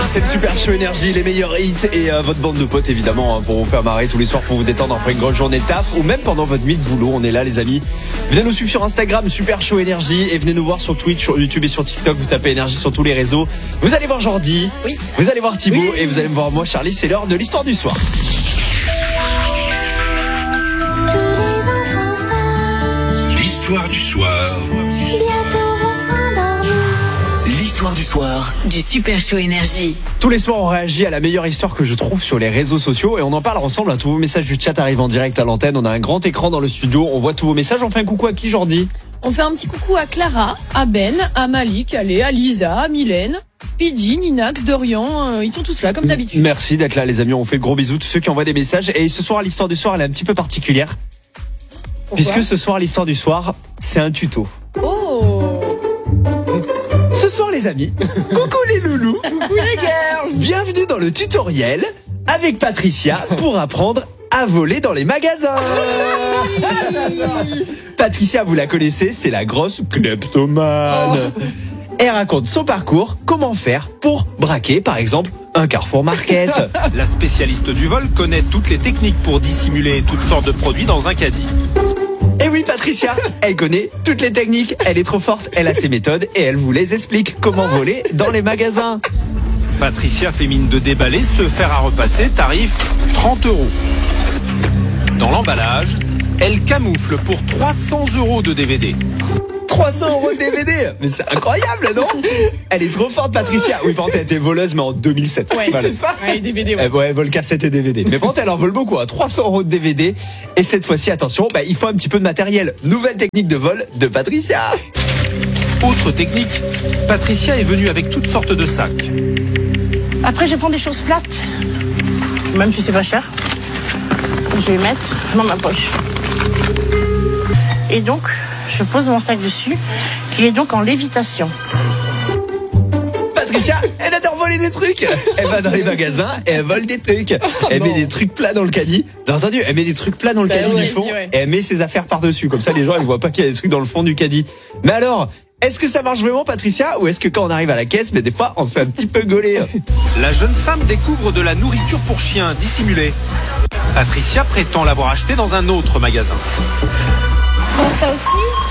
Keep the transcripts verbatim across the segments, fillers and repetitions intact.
C'est le Super Show Énergie, les meilleurs hits et euh, votre bande de potes évidemment hein, pour vous faire marrer tous les soirs, pour vous détendre après une grosse journée de taf ou même pendant votre nuit de boulot. On est là les amis. Venez nous suivre sur Instagram Super Show Énergie et venez nous voir sur Twitch, sur YouTube et sur TikTok. Vous tapez Énergie sur tous les réseaux. Vous allez voir Jordi, oui. Vous allez voir Thibaut oui. Et vous allez me voir moi Charlie. C'est l'heure de l'histoire du soir. L'histoire du soir. L'histoire du soir du Super Show Énergie. Tous les soirs, on réagit à la meilleure histoire que je trouve sur les réseaux sociaux et on en parle ensemble. Tous vos messages du chat arrivent en direct à l'antenne. On a un grand écran dans le studio. On voit tous vos messages. On fait un coucou à qui, Jordi ? On fait un petit coucou à Clara, à Ben, à Malik, à Léa, à Lisa, à Mylène, Speedy, Ninax, Dorian. Euh, ils sont tous là, comme d'habitude. Merci d'être là, les amis. On fait de gros bisous tous ceux qui envoient des messages. Et ce soir, l'histoire du soir, elle est un petit peu particulière. Pourquoi ? Puisque ce soir, l'histoire du soir, c'est un tuto. Oh! Ce soir les amis, coucou les loulous, coucou les girls, bienvenue dans le tutoriel avec Patricia pour apprendre à voler dans les magasins. Patricia, vous la connaissez, c'est la grosse kleptomane. Oh. Elle raconte son parcours, comment faire pour braquer par exemple un Carrefour Market. La spécialiste du vol connaît toutes les techniques pour dissimuler toutes sortes de produits dans un caddie. Et oui, Patricia, elle connaît toutes les techniques, elle est trop forte, elle a ses méthodes et elle vous les explique comment voler dans les magasins. Patricia fait mine de déballer ce fer à repasser, tarif trente euros. Dans l'emballage, elle camoufle pour trois cents euros de D V D. trois cents euros de D V D. Mais c'est incroyable, non? Elle est trop forte, Patricia. Oui, par contre, elle était voleuse, mais en deux mille sept. Ouais, voilà. C'est ça. Ouais, D V D, ouais. Elle, ouais, elle vole cassette et D V D. Mais par contre, elle en vole beaucoup, hein. trois cents euros de D V D. Et cette fois-ci, attention, bah, il faut un petit peu de matériel. Nouvelle technique de vol de Patricia. Autre technique, Patricia est venue avec toutes sortes de sacs. Après, je prends des choses plates, même si c'est pas cher. Je vais mettre dans ma poche. Et donc, je pose mon sac dessus, qui est donc en lévitation. Patricia, elle adore voler des trucs. Elle va dans les magasins et elle vole des trucs. Elle oh met des trucs plats dans le caddie. T'as entendu ? Elle met des trucs plats dans le bah caddie ouais, du fond ouais. Et elle met ses affaires par-dessus. Comme ça, les gens, ils voient pas qu'il y a des trucs dans le fond du caddie. Mais alors, est-ce que ça marche vraiment, Patricia ? Ou est-ce que quand on arrive à la caisse, mais des fois, on se fait un petit peu gauler ? La jeune femme découvre de la nourriture pour chiens dissimulée. Patricia prétend l'avoir acheté dans un autre magasin. Bon, ça aussi ?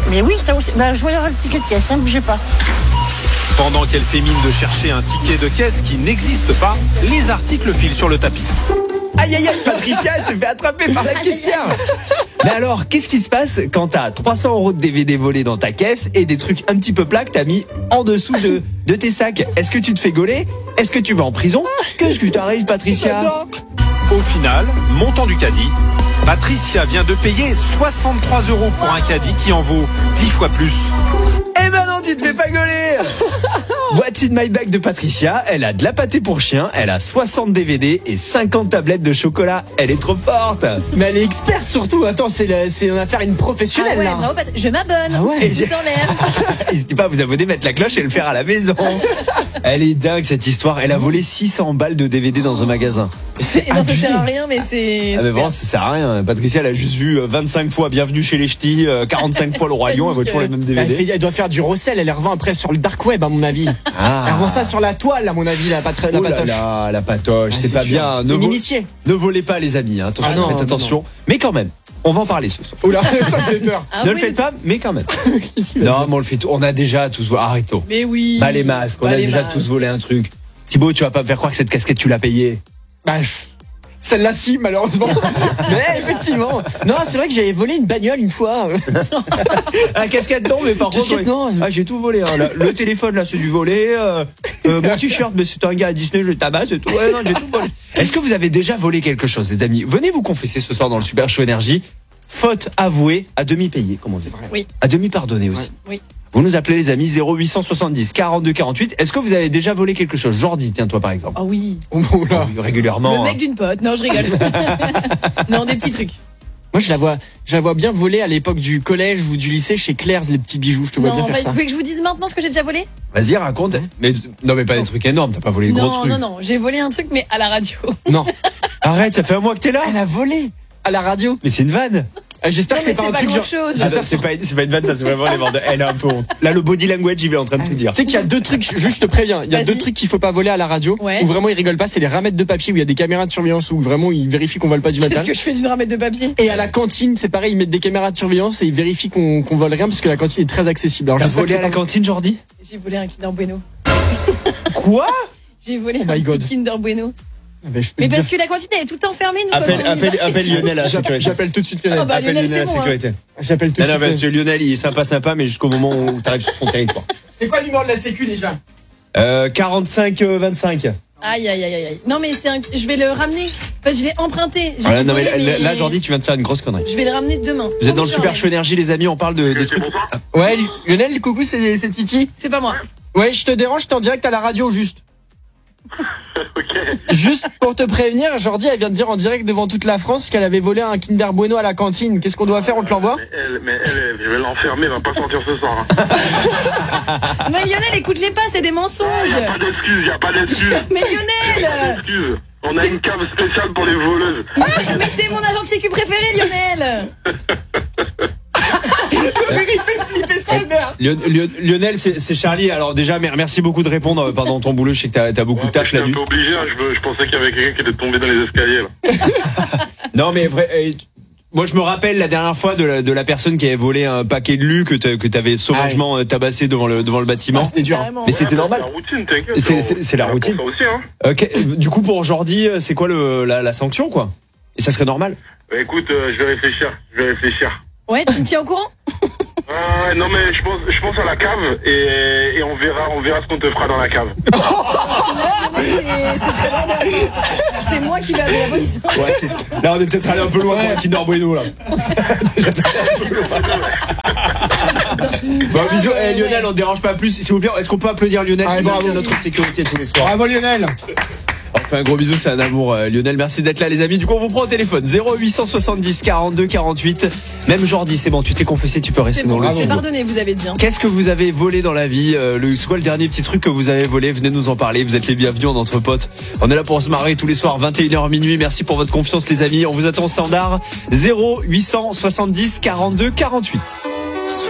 Mais oui, ça aussi. Ben, je vois le ticket de caisse, ne bougez pas. Pendant qu'elle fait mine de chercher un ticket de caisse qui n'existe pas, les articles filent sur le tapis. Aïe aïe aïe, Patricia, elle s'est fait attraper par la caissière. Mais alors, qu'est-ce qui se passe quand t'as trois cents euros de D V D volés dans ta caisse et des trucs un petit peu plats que t'as mis en dessous de, de tes sacs ? Est-ce que tu te fais gauler ? Est-ce que tu vas en prison ? Qu'est-ce qui t'arrive, Patricia ? Au final, montant du caddie, Patricia vient de payer soixante-trois euros pour un caddie qui en vaut dix fois plus. Eh ben non, tu te fais pas gauler. What's in my bag de Patricia, elle a de la pâtée pour chien, elle a soixante D V D et cinquante tablettes de chocolat. Elle est trop forte. Mais elle est experte surtout. Attends, c'est, la, c'est une affaire une professionnelle. Ah ouais, là. bravo, Pat- je m'abonne. Ah ouais. Je en l'air. N'hésitez pas à vous abonner, mettre la cloche et le faire à la maison. Elle est dingue cette histoire. Elle a volé six cents balles de D V D dans un magasin. C'est non, ça sert à rien, mais c'est. Ah mais bon, ça sert à rien. Patricia, elle a juste vu vingt-cinq fois Bienvenue chez les Ch'tis, quarante-cinq fois Le Roi Lion, elle voit toujours les mêmes D V D. Elle, fait, elle doit faire du recel, elle les revend après sur le dark web à mon avis. Ah. Elle revend ça sur la toile à mon avis, la, patra- la oh patoche. Là là, la patoche, ah, c'est, c'est pas sûr. bien. C'est ne une vo- initiée. Ne volez pas les amis, hein. Attention, ah non, faites attention. Non, non. Mais quand même, on va en parler ce soir. Oula, ça me fait peur. Ah, ne oui, le faites pas, mais quand même. Non, mais on le fait tout. On a déjà tous volé. Arrêtons. Mais oui. Bah les masques, on bah, a déjà masques. tous volé un truc. Thibaut, tu vas pas me faire croire que cette casquette tu l'as payée. Bah, celle-là si, malheureusement. Mais effectivement. Non, c'est vrai que j'avais volé une bagnole une fois. La casquette non, mais par contre, ouais. non. Ah, j'ai tout volé. Hein. Le, le téléphone là, c'est du volé. Euh, euh, mon t-shirt, mais c'est un gars à Disney, je tabasse et tout. Ouais, non, j'ai tout volé. Est-ce que vous avez déjà volé quelque chose, les amis ? Venez vous confesser ce soir dans le Super Show Énergie. Faute avouée, à demi payée, comme on dit. Oui. À demi pardonnée aussi. Oui. Vous nous appelez les amis zéro huit cent soixante-dix quarante-deux quarante-huit. Est-ce que vous avez déjà volé quelque chose ? Jordi, tiens toi par exemple. Ah oui. Oh, là. Oh, régulièrement. Le mec d'une pote. Non, je rigole. Non, des petits trucs. Moi, je la vois, je la vois bien voler à l'époque du collège ou du lycée chez Claire's, les petits bijoux. Je te vois non, bien faire bah, ça. Vous voulez que je vous dise maintenant ce que j'ai déjà volé ? Vas-y, raconte. Mais non, mais pas des trucs énormes. T'as pas volé des non, gros trucs. Non, non, non. J'ai volé un truc, mais à la radio. Non. Arrête, ça fait un mois que t'es là. Elle a volé à la radio. Mais c'est une vanne. Euh, J'espère Non, que c'est mais pas c'est un pas truc genre. grand-chose. Ah, c'est pas, c'est pas une vanne, parce que vraiment, elle est morte de- elle a un peu honte. Là, le body language, il est en train de tout dire. Tu sais qu'il y a deux trucs, juste je te préviens, il y a Vas-y. deux trucs qu'il faut pas voler à la radio, Ouais. où vraiment ils rigolent pas, c'est les ramettes de papier où il y a des caméras de surveillance où vraiment ils vérifient qu'on vole pas du Qu'est-ce matériel. que je fais d'une ramette de papier? Et à la cantine, c'est pareil, ils mettent des caméras de surveillance et ils vérifient qu'on qu'on vole rien parce que la cantine est très accessible. Alors T'as j'espère volé que à la c'est pas- cantine, Jordi? J'ai volé un Kinder Bueno. Quoi? J'ai volé Oh un my petit God. Kinder Bueno. Ah ben, je peux Mais te parce dire. que la cantine elle est tout le temps fermée, nous. quand Appelle, on y appelle, va. appelle Lionel à la J'appelle sécurité. j'appelle tout de suite Lionel. Ah bah, Appelle Lionel, Lionel à la c'est bon, hein. sécurité. J'appelle tout de Non, non, suite. parce que Lionel, il est sympa, sympa, mais jusqu'au moment où t'arrives sur son territoire. C'est quoi le numéro de la sécu déjà? Euh, quarante-cinq vingt-cinq. Aïe, aïe, aïe, aïe. Non, mais c'est un... je vais le ramener. Enfin, je l'ai emprunté. J'ai Voilà, dit non, mais voler, là, mais là, Jordi, tu viens de faire une grosse connerie. je vais le ramener demain. Vous êtes dans le Promis, je Super le Show Énergie, les amis, on parle de, des trucs. Ouais, Lionel, coucou, c'est c'est Titi. ramène. C'est pas moi. Ouais, je te dérange, t'es en direct à la radio juste. Juste pour te prévenir, Jordi, elle vient de dire en direct devant toute la France qu'elle avait volé un Kinder Bueno à la cantine. Qu'est-ce qu'on doit faire? On te l'envoie? Mais elle, mais elle, je vais l'enfermer, elle va pas sortir ce soir. Hein. Mais Lionel, écoute-les pas, c'est des mensonges. Y a pas d'excuses, y a pas d'excuses. Mais Y a pas Lionel d'excuses. On a une cave spéciale pour les voleuses. Ah, mais t'es mon agent de sécu préféré, Lionel. Lion- Lion- Lionel, c'est c'est Charlie. Alors déjà, mer- merci beaucoup de répondre euh, pendant ton boulot. Je sais que t'as as beaucoup de Ouais, taf j'étais la un nuit. peu obligé, hein, je, veux- je pensais qu'il y avait quelqu'un qui était tombé dans les escaliers. Là. Non, mais vrai. euh, Moi, je me rappelle la dernière fois de la, de la personne qui avait volé un paquet de lu que t'a- que t'avais sauvagement euh, tabassé devant le devant le bâtiment. Ah, c'était dur. Carrément. Mais c'était Ouais, normal. C'est la routine, t'inquiète. C'est- on- c'est- c'est la on a routine. pour ça aussi, hein. Ok, euh, du coup, pour Jordi, euh, c'est quoi le, la, la sanction, quoi? Et ça serait normal? Bah, écoute, euh, je vais réfléchir. Je vais réfléchir. Ouais, tu me tiens au courant? Ah, ouais, non mais je pense, je pense à la cave et, et on verra, on verra ce qu'on te fera dans la cave. C'est c'est très vendeur. C'est moi qui vais appeler la police. Ouais, c'est- là, on est peut-être allé un peu loin pour un Kinder Bueno, là. Bon, bisous. Eh, Lionel, on ne dérange pas plus, s'il vous plaît. Est-ce qu'on peut applaudir Lionel Ah, qui bravo. maintient notre sécurité tous les soirs? Bravo Lionel. Enfin, un gros bisou, c'est un amour, euh, Lionel. Merci d'être là, les amis. Du coup, on vous prend au téléphone. zéro huit cent soixante-dix quarante-deux quarante-huit. Même Jordi, c'est bon, tu t'es confessé, tu peux rester C'est dans bon, le c'est studio. pardonné, vous avez dit. hein. Qu'est-ce que vous avez volé dans la vie? euh, le, C'est quoi le dernier petit truc que vous avez volé? Venez nous en parler. Vous êtes les bienvenus en entre potes. On est là pour se marrer tous les soirs, vingt et une heures minuit. Merci pour votre confiance, les amis. On vous attend au standard. zéro huit cent soixante-dix quarante-deux quarante-huit.